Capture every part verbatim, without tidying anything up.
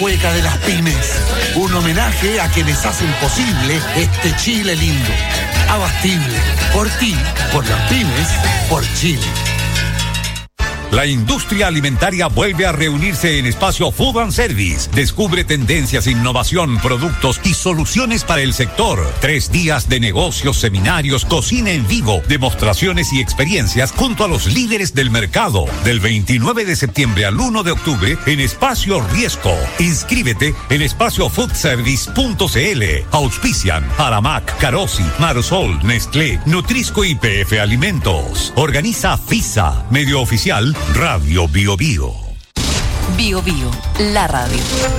Hueca de las pymes, un homenaje a quienes hacen posible este Chile lindo. Abastible, por ti, por las pymes, por Chile. La industria alimentaria vuelve a reunirse en Espacio Food and Service. Descubre tendencias, innovación, productos y soluciones para el sector. Tres días de negocios, seminarios, cocina en vivo, demostraciones y experiencias junto a los líderes del mercado. Del veintinueve de septiembre al uno de octubre en Espacio Riesco. Inscríbete en espacio food service punto c l. Auspician Aramac, Carosi, Marsol, Nestlé, Nutrisco y P F Alimentos. Organiza FISA, medio oficial Radio Bio Bio. Bio Bio, la radio.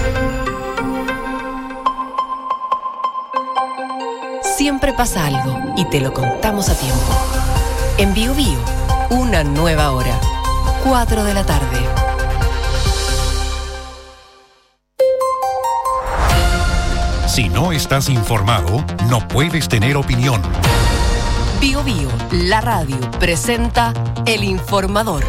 Siempre pasa algo y te lo contamos a tiempo. En Bio Bio, una nueva hora. Cuatro de la tarde. Si no estás informado, no puedes tener opinión. Bio Bio, la radio, presenta El Informador.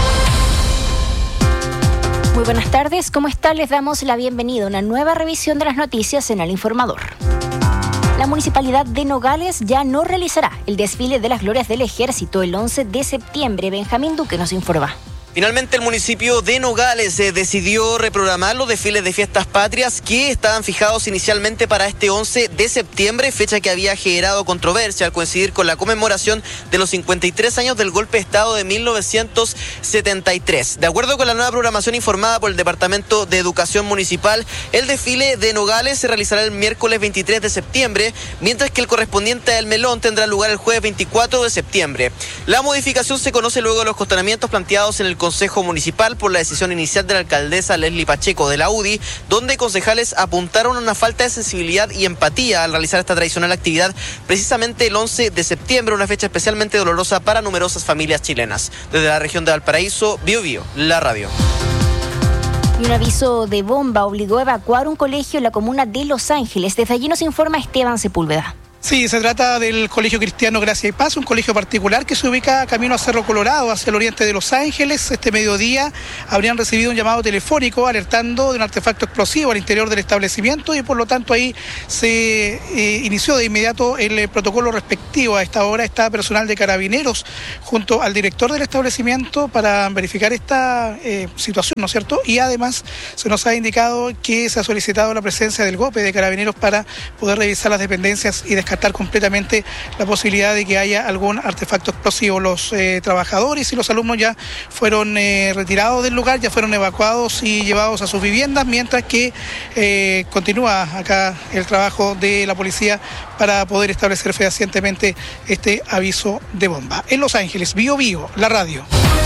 Muy buenas tardes, ¿cómo están? Les damos la bienvenida a una nueva revisión de las noticias en El Informador. La Municipalidad de Nogales ya no realizará el desfile de las glorias del Ejército el once de septiembre. Benjamín Duque nos informa. Finalmente el municipio de Nogales eh, decidió reprogramar los desfiles de fiestas patrias que estaban fijados inicialmente para este once de septiembre, fecha que había generado controversia al coincidir con la conmemoración de los cincuenta y tres años del golpe de Estado de mil novecientos setenta y tres. De acuerdo con la nueva programación informada por el Departamento de Educación Municipal, el desfile de Nogales se realizará el miércoles veintitrés de septiembre, mientras que el correspondiente al Melón tendrá lugar el jueves veinticuatro de septiembre. La modificación se conoce luego de los cuestionamientos planteados en el Consejo Municipal por la decisión inicial de la alcaldesa Leslie Pacheco de la U D I, donde concejales apuntaron a una falta de sensibilidad y empatía al realizar esta tradicional actividad precisamente el once de septiembre, una fecha especialmente dolorosa para numerosas familias chilenas. Desde la región de Valparaíso, Bio Bio, la radio. Y un aviso de bomba obligó a evacuar un colegio en la comuna de Los Ángeles. Desde allí nos informa Esteban Sepúlveda. Sí, se trata del Colegio Cristiano Gracia y Paz, un colegio particular que se ubica camino a Cerro Colorado, hacia el oriente de Los Ángeles. Este mediodía habrían recibido un llamado telefónico alertando de un artefacto explosivo al interior del establecimiento y por lo tanto ahí se eh, inició de inmediato el eh, protocolo respectivo. A esta hora está personal de Carabineros junto al director del establecimiento para verificar esta eh, situación, ¿no es cierto? Y además se nos ha indicado que se ha solicitado la presencia del GOPE de Carabineros para poder revisar las dependencias y descartar completamente la posibilidad de que haya algún artefacto explosivo. Los eh, trabajadores y los alumnos ya fueron eh, retirados del lugar, ya fueron evacuados y llevados a sus viviendas, mientras que eh, continúa acá el trabajo de la policía para poder establecer fehacientemente este aviso de bomba. En Los Ángeles, Bio Bio, la radio.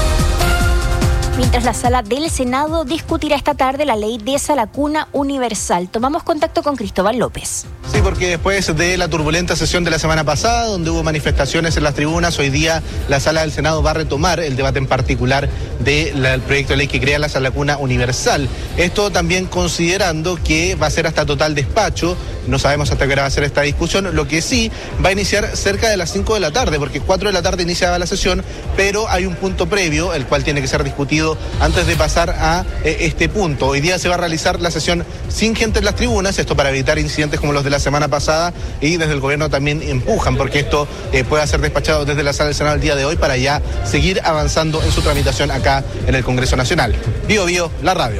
Mientras la sala del Senado discutirá esta tarde la ley de salacuna universal. Tomamos contacto con Cristóbal López. Sí, porque después de la turbulenta sesión de la semana pasada, donde hubo manifestaciones en las tribunas, hoy día la sala del Senado va a retomar el debate en particular del proyecto de ley que crea la salacuna universal. Esto también considerando que va a ser hasta total despacho, no sabemos hasta qué hora va a ser esta discusión, lo que sí va a iniciar cerca de las cinco de la tarde, porque cuatro de la tarde iniciaba la sesión, pero hay un punto previo, el cual tiene que ser discutido antes de pasar a eh, este punto. Hoy día se va a realizar la sesión sin gente en las tribunas, esto para evitar incidentes como los de la semana pasada, y desde el gobierno también empujan porque esto eh, pueda ser despachado desde la sala del Senado el día de hoy para ya seguir avanzando en su tramitación acá en el Congreso Nacional. Bio Bio, la radio.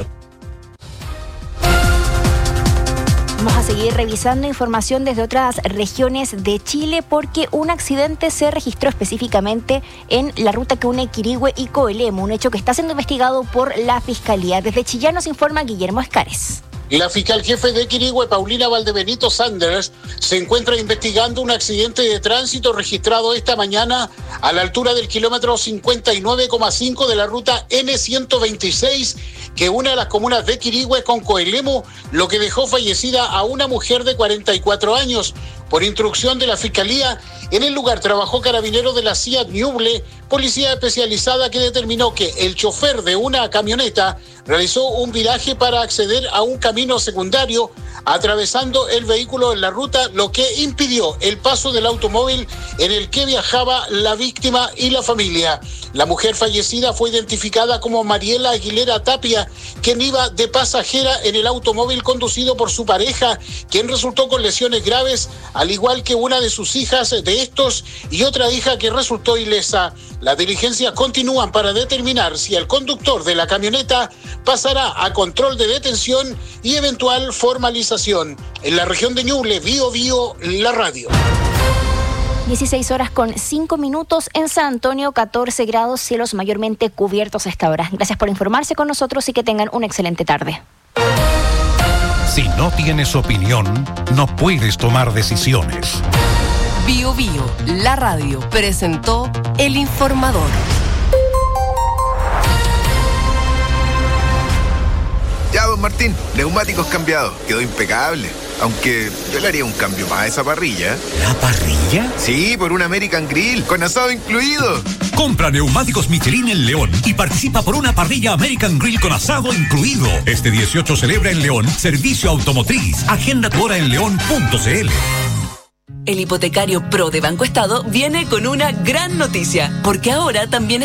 Vamos a seguir revisando información desde otras regiones de Chile porque un accidente se registró específicamente en la ruta que une Quirihue y Coelemu, un hecho que está siendo investigado por la Fiscalía. Desde Chillán nos informa Guillermo Escares. La fiscal jefe de Quirihue, Paulina Valdebenito Sanders, se encuentra investigando un accidente de tránsito registrado esta mañana a la altura del kilómetro cincuenta y nueve coma cinco de la ruta ene ciento veintiséis que une a las comunas de Quirihue con Coelemu, lo que dejó fallecida a una mujer de cuarenta y cuatro años. Por instrucción de la Fiscalía, en el lugar trabajó carabinero de la C I A T Ñuble, policía especializada que determinó que el chofer de una camioneta realizó un viraje para acceder a un camino secundario atravesando el vehículo en la ruta, lo que impidió el paso del automóvil en el que viajaba la víctima y la familia. La mujer fallecida fue identificada como Mariela Aguilera Tapia, quien iba de pasajera en el automóvil conducido por su pareja, quien resultó con lesiones graves, al igual que una de sus hijas de estos y otra hija que resultó ilesa. Las diligencias continúan para determinar si el conductor de la camioneta pasará a control de detención y eventual formalización. En la región de Ñuble, Bío Bío, la radio. dieciséis horas con cinco minutos en San Antonio, catorce grados, cielos mayormente cubiertos a esta hora. Gracias por informarse con nosotros y que tengan una excelente tarde. Si no tienes opinión, no puedes tomar decisiones. Bío Bío, la radio, presentó El Informador. Ya, don Martín, neumáticos cambiados, quedó impecable. Aunque yo le haría un cambio más a esa parrilla. ¿La parrilla? Sí, por un American Grill, con asado incluido. Compra neumáticos Michelin en León y participa por una parrilla American Grill con asado incluido. Este dieciocho celebra en León Servicio Automotriz. Agenda tu hora en león punto c l. El hipotecario Pro de Banco Estado viene con una gran noticia, porque ahora también